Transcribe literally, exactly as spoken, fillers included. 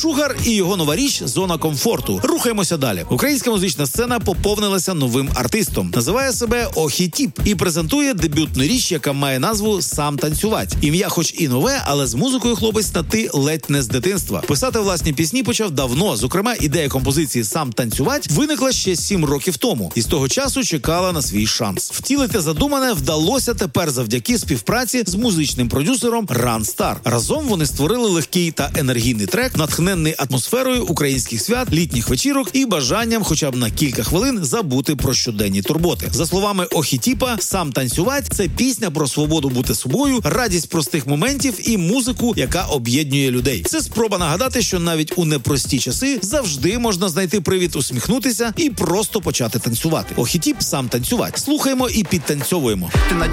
Шугар і його нова річ «Зона комфорту». Рухаємося далі. Українська музична сцена поповнилася новим артистом. Називає себе Охітіп і презентує дебютну річ, яка має назву «Сам танцювать». Ім'я хоч і нове, але з музикою хлопець на «ти» ледь не з дитинства. Писати власні пісні почав давно. Зокрема, ідея композиції «Сам танцювать» виникла ще сім років тому. І з того часу чекала на свій шанс. Втілити задумане вдалося тепер завдяки співпраці з музичним продюсером Run Star. Разом вони створили легкий та енергійний трек, натхненний атмосферою українських свят, літніх вечірок і бажанням хоча б на кілька хвилин забути про щоденні турботи. За словами Охітіпа, «Сам танцювать» – це пісня про свободу бути собою, радість простих моментів і музику, яка об'єднує людей. Це спроба нагадати, що навіть у непрості часи завжди можна знайти привід усміхнутися і просто почати танцювати. Охітіп «Сам танцювать». Слухаємо і підтанцьовуємо. Ти